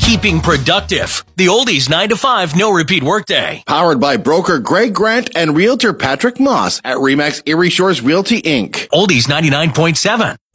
keeping productive. The Oldies 9 to 5, no repeat workday. Powered by broker Greg Grant and realtor Patrick Moss at RE/MAX Erie Shores Realty Inc. Oldies 99.7.